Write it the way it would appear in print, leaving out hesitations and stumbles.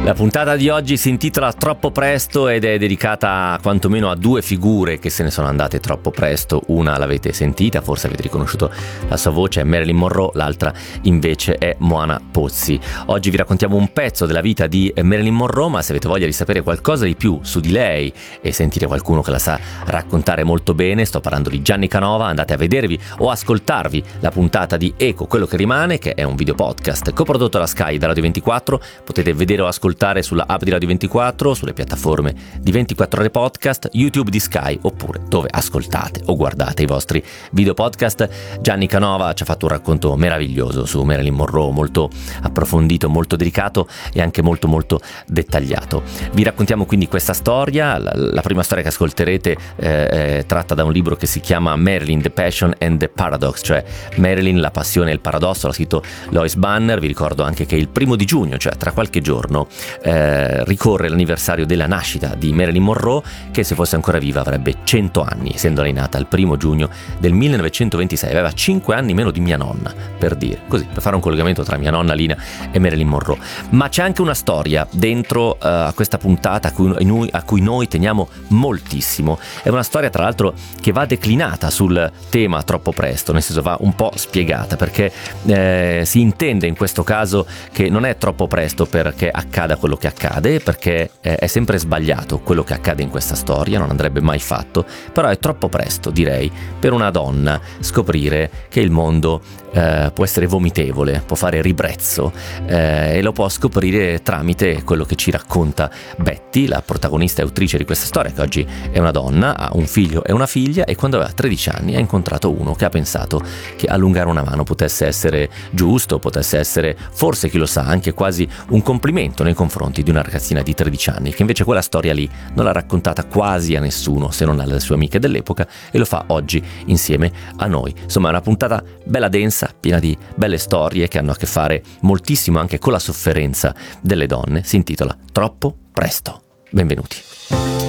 La puntata di oggi si intitola Troppo presto ed è dedicata quantomeno a due figure che se ne sono andate troppo presto. Una l'avete sentita, forse avete riconosciuto la sua voce, è Marilyn Monroe, l'altra invece è Moana Pozzi. Oggi vi raccontiamo un pezzo della vita di Marilyn Monroe, ma se avete voglia di sapere qualcosa di più su di lei e sentire qualcuno che la sa raccontare molto bene, sto parlando di Gianni Canova, andate a vedervi o ascoltarvi la puntata di Eco, quello che rimane, che è un video podcast coprodotto da Sky, da Radio 24. Potete vedere o ascoltare sulla app di Radio 24, sulle piattaforme di 24 ore podcast, YouTube di Sky, oppure dove ascoltate o guardate i vostri video podcast. Gianni Canova ci ha fatto un racconto meraviglioso su Marilyn Monroe, molto approfondito, molto delicato e anche molto dettagliato. Vi raccontiamo quindi questa storia. La prima storia che ascolterete è tratta da un libro che si chiama Marilyn, The Passion and the Paradox, cioè Marilyn, la passione e il paradosso, l'ha scritto Lois Banner. Vi ricordo anche che il 1 giugno, cioè tra qualche giorno, ricorre l'anniversario della nascita di Marilyn Monroe, che se fosse ancora viva avrebbe 100 anni, essendo lei nata il 1 giugno del 1926. Aveva 5 anni meno di mia nonna, per dire, così, per fare un collegamento tra mia nonna Lina e Marilyn Monroe. Ma c'è anche una storia dentro a questa puntata a cui noi teniamo moltissimo. È una storia, tra l'altro, che va declinata sul tema troppo presto, nel senso va un po' spiegata, perché si intende in questo caso che non è troppo presto perché accada quello che accade, perché è sempre sbagliato quello che accade in questa storia, non andrebbe mai fatto, però è troppo presto, direi, per una donna scoprire che il mondo può essere vomitevole, può fare ribrezzo, e lo può scoprire tramite quello che ci racconta Betty, la protagonista e autrice di questa storia, che oggi è una donna, ha un figlio e una figlia, e quando aveva 13 anni ha incontrato uno che ha pensato che allungare una mano potesse essere giusto, potesse essere, forse, chi lo sa, anche quasi un complimento nei confronti di una ragazzina di 13 anni, che invece quella storia lì non l'ha raccontata quasi a nessuno, se non alle sue amiche dell'epoca, e lo fa oggi insieme a noi. Insomma, è una puntata bella densa, piena di belle storie che hanno a che fare moltissimo anche con la sofferenza delle donne. Si intitola Troppo presto. Benvenuti.